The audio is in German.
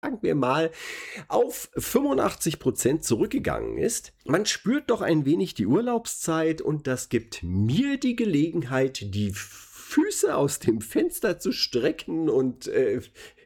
wir mal, auf 85% zurückgegangen ist. Man spürt doch ein wenig die Urlaubszeit und das gibt mir die Gelegenheit, die Füße aus dem Fenster zu strecken und